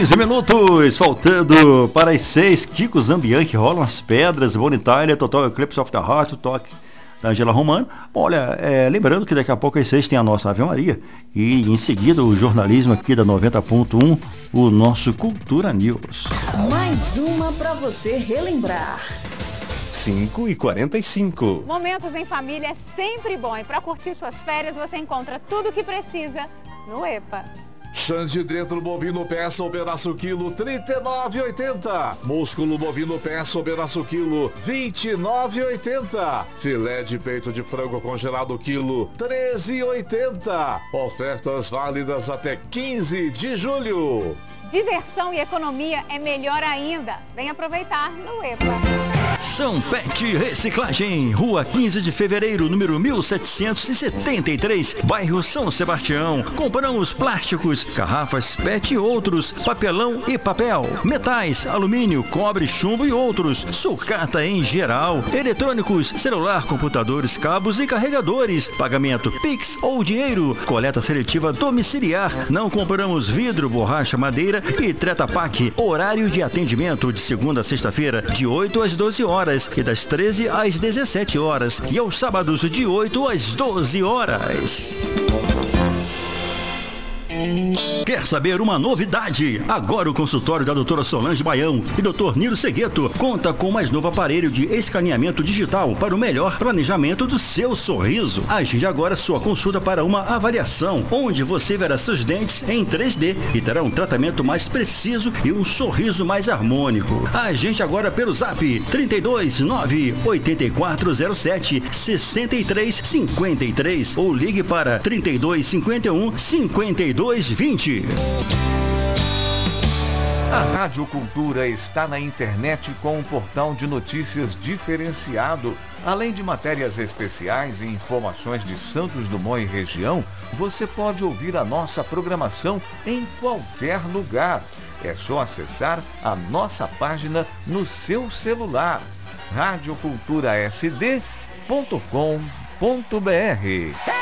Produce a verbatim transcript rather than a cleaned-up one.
quinze minutos, faltando para as seis. Kiko Zambianchi, Rolam as Pedras, Bonitália, Total Eclipse of the Heart, o toque da Angela Romano. Olha, é, lembrando que daqui a pouco às seis tem a nossa Ave Maria e em seguida o jornalismo aqui da noventa ponto um, o nosso Cultura News. Mais uma para você relembrar. cinco e quarenta e cinco. Momentos em família é sempre bom e para curtir suas férias você encontra tudo o que precisa no EPA. Xande dentro bovino peça ou pedaço quilo trinta e nove e oitenta. Músculo bovino peça ou pedaço quilo vinte e nove e oitenta. Filé de peito de frango congelado quilo treze e oitenta. Ofertas válidas até quinze de julho. Diversão e economia é melhor ainda. Vem aproveitar no EPA. São Pet Reciclagem, Rua quinze de Fevereiro, número mil setecentos e setenta e três, bairro São Sebastião. Compramos plásticos, garrafas Pet e outros, papelão e papel, metais, alumínio, cobre, chumbo e outros, sucata em geral, eletrônicos, celular, computadores, cabos e carregadores, pagamento Pix ou dinheiro, coleta seletiva domiciliar. Não compramos vidro, borracha, madeira e Treta Pak. Horário de atendimento de segunda a sexta-feira, de oito às doze horas e das treze às dezessete horas e aos sábados de oito às doze horas. Quer saber uma novidade? Agora o consultório da doutora Solange Baião e doutor Nilo Segueto conta com o mais novo aparelho de escaneamento digital para o melhor planejamento do seu sorriso. Agende agora sua consulta para uma avaliação, onde você verá seus dentes em três D e terá um tratamento mais preciso e um sorriso mais harmônico. Agende agora pelo zap trinta e dois, nove, oito quatro zero sete, seis três cinco três ou ligue para trinta e dois, cinquenta e um, cinquenta e dois, vinte. A Rádio Cultura está na internet com um portal de notícias diferenciado. Além de matérias especiais e informações de Santos Dumont e região, você pode ouvir a nossa programação em qualquer lugar. É só acessar a nossa página no seu celular, rádio cultura s d ponto com ponto b r.